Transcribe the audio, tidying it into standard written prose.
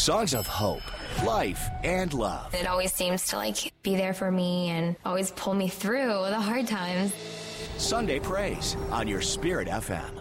Songs of hope, life, and love. It always seems to be there for me and always pull me through the hard times. Sunday Praise on your Spirit FM.